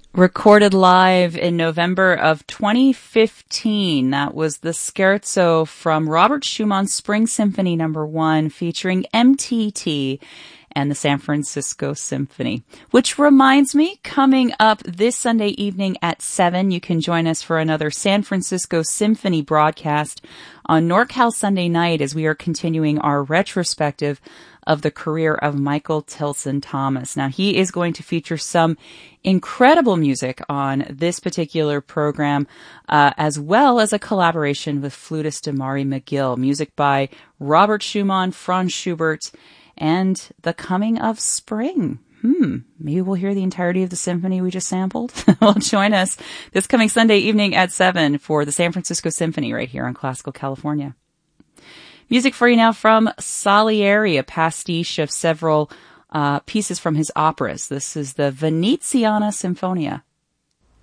Recorded live in November of 2015. That was the Scherzo from Robert Schumann's Spring Symphony No. 1 featuring MTT and the San Francisco Symphony. Which reminds me, coming up this Sunday evening at 7, you can join us for another San Francisco Symphony broadcast on NorCal Sunday night as we are continuing our retrospective of the career of Michael Tilson Thomas. Now, he is going to feature some incredible music on this particular program, as well as a collaboration with flutist Amari McGill. Music by Robert Schumann, Franz Schubert, and The Coming of Spring. Maybe we'll hear the entirety of the symphony we just sampled. Well, join us this coming Sunday evening at 7 for the San Francisco Symphony right here on Classical California. Music for you now from Salieri, a pastiche of several pieces from his operas. This is the Veneziana Sinfonia.